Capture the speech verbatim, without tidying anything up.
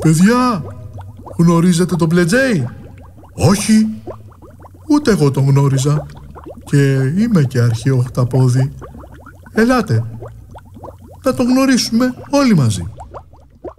Παιδιά, γνωρίζετε τον Μπλετζέι? Όχι, ούτε εγώ τον γνώριζα και είμαι και αρχαίο οχταπόδι. Ελάτε, να τον γνωρίσουμε όλοι μαζί.